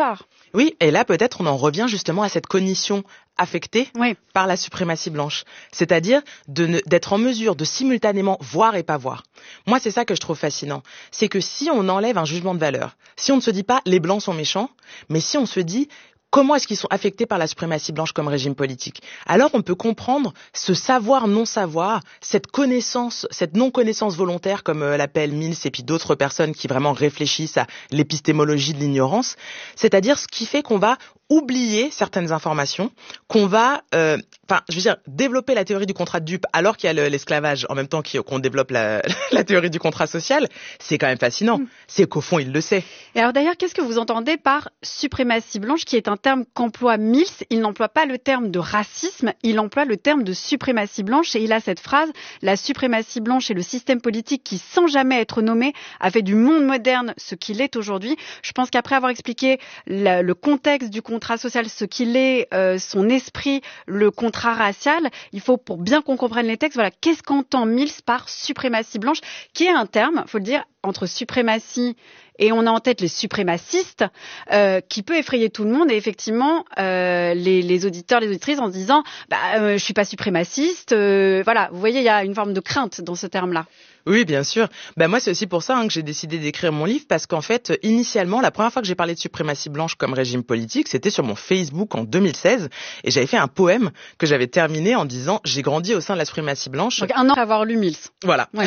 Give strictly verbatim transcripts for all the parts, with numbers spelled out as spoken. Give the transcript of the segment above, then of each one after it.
part. Oui, et là peut-être on en revient justement à cette cognition affectée oui. par la suprématie blanche, c'est-à-dire de ne, d'être en mesure de simultanément voir et pas voir. Moi, c'est ça que je trouve fascinant, c'est que si on enlève un jugement de valeur, si on ne se dit pas les blancs sont méchants, mais si on se dit comment est-ce qu'ils sont affectés par la suprématie blanche comme régime politique? Alors on peut comprendre ce savoir-non-savoir, cette connaissance, cette non-connaissance volontaire, comme euh, l'appelle Mills et puis d'autres personnes qui vraiment réfléchissent à l'épistémologie de l'ignorance, c'est-à-dire ce qui fait qu'on va oublier certaines informations, qu'on va, euh, enfin, je veux dire, développer la théorie du contrat de dupe alors qu'il y a le, l'esclavage en même temps qu'on développe la, la théorie du contrat social, c'est quand même fascinant. Mmh. C'est qu'au fond, il le sait. Et alors d'ailleurs, qu'est-ce que vous entendez par suprématie blanche, qui est un terme qu'emploie Mills? Il n'emploie pas le terme de racisme, il emploie le terme de suprématie blanche, et il a cette phrase: la suprématie blanche est le système politique qui, sans jamais être nommé, a fait du monde moderne ce qu'il est aujourd'hui. Je pense qu'après avoir expliqué le, le contexte du contrat social, ce qu'il est, euh, son esprit, le contrat racial, il faut, pour bien qu'on comprenne les textes, voilà, qu'est-ce qu'entend Mills par suprématie blanche, qui est un terme, faut le dire, entre suprématie et on a en tête les suprémacistes, euh, qui peut effrayer tout le monde. Et effectivement, euh, les, les auditeurs, les auditrices, en se disant bah, euh, « je suis pas suprémaciste euh, », voilà, vous voyez, il y a une forme de crainte dans ce terme-là. Oui, bien sûr. Ben moi, c'est aussi pour ça hein, que j'ai décidé d'écrire mon livre, parce qu'en fait, initialement, la première fois que j'ai parlé de suprématie blanche comme régime politique, c'était sur mon Facebook en deux mille seize, et j'avais fait un poème que j'avais terminé en disant « J'ai grandi au sein de la suprématie blanche ». Donc un an après avoir lu Mills. Voilà. Ouais.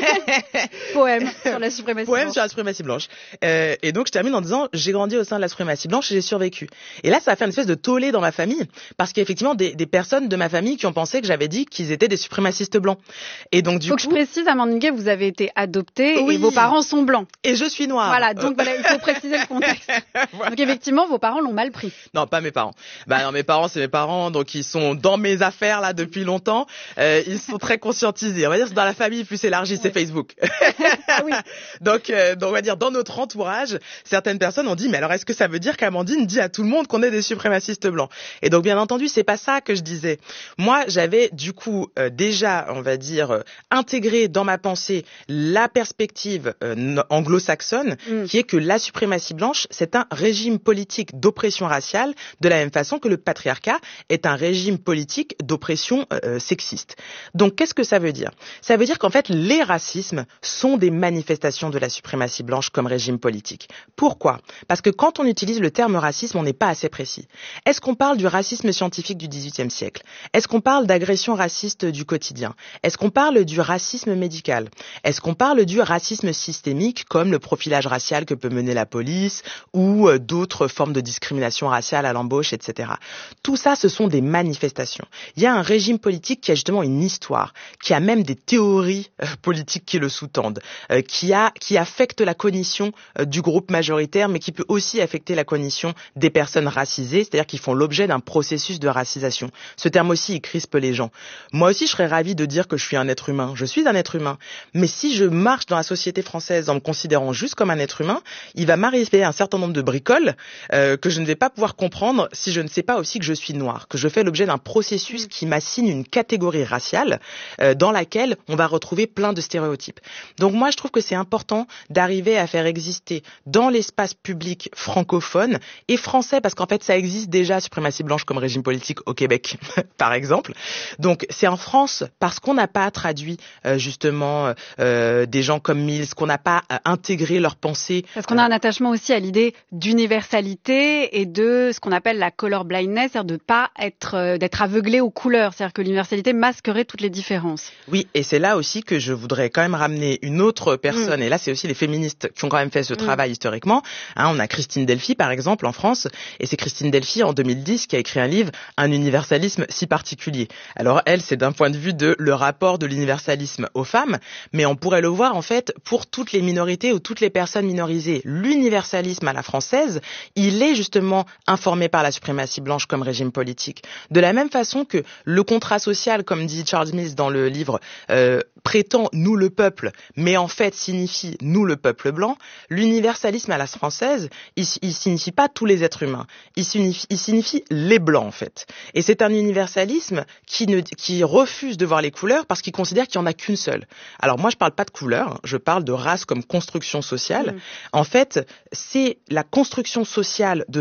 Poème sur la suprématie poème blanche. sur la suprématie blanche. Euh, et donc, je termine en disant « J'ai grandi au sein de la suprématie blanche et j'ai survécu ». Et là, ça a fait une espèce de tollé dans ma famille, parce qu'il y a effectivement des, des personnes de ma famille qui ont pensé que j'avais dit qu'ils étaient des suprémacistes blancs. Et donc, du Faut coup... que je précise, Amandine Gay, vous avez été adoptée oui. et vos parents sont blancs. Et je suis noire. Voilà, donc voilà, il faut préciser le contexte. Voilà. Donc effectivement, vos parents l'ont mal pris. Non, pas mes parents. Bah non, mes parents, c'est mes parents, donc ils sont dans mes affaires là depuis longtemps. Euh, ils sont très conscientisés. On va dire que dans la famille plus élargie, c'est oui. Facebook. Ah oui. donc, euh, donc on va dire dans notre entourage, certaines personnes ont dit mais alors est-ce que ça veut dire qu'Amandine dit à tout le monde qu'on est des suprémacistes blancs? Et donc bien entendu, c'est pas ça que je disais. Moi, j'avais du coup euh, déjà, on va dire, euh, intégré dans ma pensée la perspective euh, anglo-saxonne, mm. qui est que la suprématie blanche, c'est un régime politique d'oppression raciale, de la même façon que le patriarcat est un régime politique d'oppression euh, sexiste. Donc, qu'est-ce que ça veut dire? Ça veut dire qu'en fait, les racismes sont des manifestations de la suprématie blanche comme régime politique. Pourquoi? Parce que quand on utilise le terme racisme, on n'est pas assez précis. Est-ce qu'on parle du racisme scientifique du dix-huitième siècle? Est-ce qu'on parle d'agression raciste du quotidien? Est-ce qu'on parle du racisme médical? Est-ce qu'on parle du racisme systémique comme le profilage racial que peut mener la police ou euh, d'autres formes de discrimination raciale à l'embauche, et cetera. Tout ça, ce sont des manifestations. Il y a un régime politique qui a justement une histoire, qui a même des théories euh, politiques qui le sous-tendent, euh, qui a qui affecte la cognition euh, du groupe majoritaire, mais qui peut aussi affecter la cognition des personnes racisées, c'est-à-dire qui font l'objet d'un processus de racisation. Ce terme aussi, il crispe les gens. Moi aussi, je serais ravie de dire que je suis un être humain. Je suis un être humain. Mais si je marche dans la société française en me considérant juste comme un être humain, il va m'arriver un certain nombre de bricoles euh, que je ne vais pas pouvoir comprendre si je ne sais pas aussi que je suis noire, que je fais l'objet d'un processus qui m'assigne une catégorie raciale euh, dans laquelle on va retrouver plein de stéréotypes. Donc moi, je trouve que c'est important d'arriver à faire exister dans l'espace public francophone et français, parce qu'en fait, ça existe déjà, suprématie blanche comme régime politique au Québec, par exemple. Donc c'est en France, parce qu'on n'a pas traduit euh, justement euh, des gens comme Mills, qu'on n'a pas euh, intégré leur pensée. Parce qu'on a un attachement aussi à l'idée d'universalité et de ce qu'on appelle la color blindness, c'est-à-dire de pas être, euh, d'être aveuglé aux couleurs, c'est-à-dire que l'universalité masquerait toutes les différences. Oui, et c'est là aussi que je voudrais quand même ramener une autre personne, mmh. et là c'est aussi les féministes qui ont quand même fait ce mmh. travail historiquement. Hein, on a Christine Delphy par exemple en France, et c'est Christine Delphy en deux mille dix qui a écrit un livre, Un universalisme si particulier. Alors elle, c'est d'un point de vue de le rapport de l'universalisme aux femmes, mais on pourrait le voir en fait pour toutes les minorités ou toutes les personnes minorisées. L'universalisme à la française, il est justement informé par la suprématie blanche comme régime politique. De la même façon que le contrat social, comme dit Charles Mills dans le livre, euh, prétend « nous le peuple », mais en fait signifie « nous le peuple blanc », l'universalisme à la française, il, il signifie pas tous les êtres humains, il signifie, il signifie les blancs en fait. Et c'est un universalisme qui, ne, qui refuse de voir les couleurs parce qu'il considère qu'il n'y en a qu'une seule. Alors moi je parle pas de couleur, je parle de race comme construction sociale. Mmh. En fait, c'est la construction sociale de